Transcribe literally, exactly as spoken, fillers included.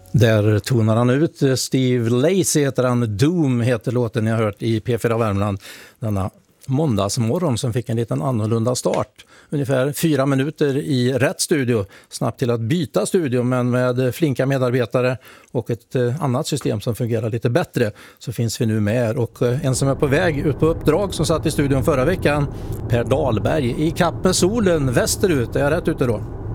Där tonar han ut. Steve Lacy heter han. Doom heter låten ni har hört i P fyra Värmland. Denna måndagsmorgon som fick en liten annorlunda start. Ungefär fyra minuter i rätt studio. Snabbt till att byta studio, men med flinka medarbetare och ett annat system som fungerar lite bättre så finns vi nu med. Och en som är på väg ut på uppdrag som satt i studion förra veckan, Per Dahlberg, i kapp med solen västerut. Är jag rätt ute då?